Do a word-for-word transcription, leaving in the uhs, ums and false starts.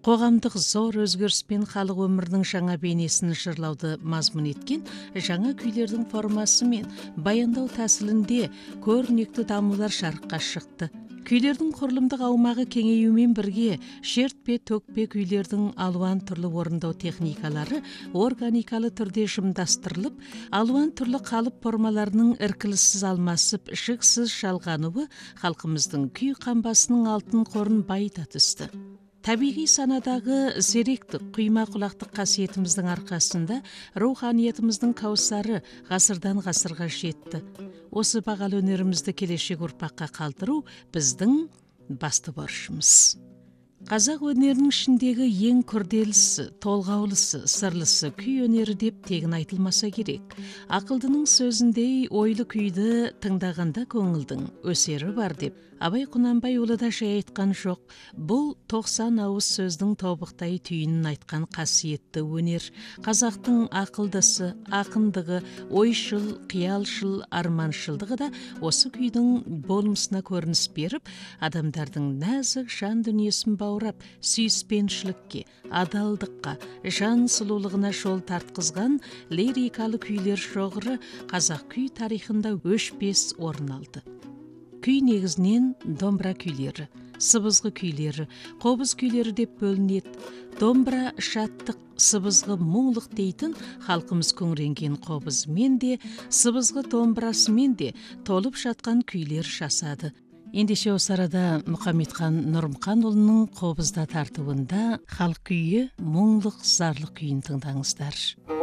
Қоғамдық зор өзгеріспен халық өмірінің жаңа бейнесін жырлауды мазмұн еткен жаңа күйлердің формасы мен баяндау тәсілінде көрнекті дамулар жарыққа шықты. Күйлердің құрылымдық аумағы кеңеюмен бірге шертпе төкпе күйлердің алуан түрлі орындау техникалары органикалы түрде жымдастырылып, алуан түрлі қалып формаларының іркіліссіз алмасып, шексіз жалғануы халқымыздың күй қамбасының алтын қорын байыта түсті. Табиғи санадағы зеректік, құйма құлақтық қасиетіміздің арқасында руханиетіміздің каусары ғасырдан ғасырға жетті. Осы бағалы өнерімізді келешек ұрпаққа қалдыру біздің басты борышымыз. Қазақ өнерінің ішіндегі ең күрделісі, толғаулысы, сырлысы күй өнері деп тегін айтылмаса керек. Ақылдының сөзіндей ойлы күйді тыңдағанда көңілдің өсері бар деп Абай Құнанбайұлы да жай айтқан жоқ. Бұл тоқсан ауыз сөздің тобықтай түйінін айтқан қасиетті өнер. Қазақтың ақылдысы, ақындығы, ойшыл, қиялшыл, арманшылдығы да осы күйдің болмысына көрініс беріп, адамдардың нәзік жан дүниесін баурап, сүйіспеншілікке, адалдыққа, жан сұлулығына жол тартқызған лирикалы күйлер шоғыры қазақ күй тарихында өшпес орын алды. Күй негізінен домбыра күйлері, сыбызғы күйлері, қобыз күйлері деп бөлінеді. Домбыра шаттық, сыбызғы мұңлық дейтін халқымыз күңіренген қобызымен де, сыбызғы домбырасымен де толып жатқан күйлер жасады. Ендеше осы арада Мұхамедхан Нұрымханұлының қобызда тартуында халық күйі мұңлық зарлық күйін тыңдаңыздар.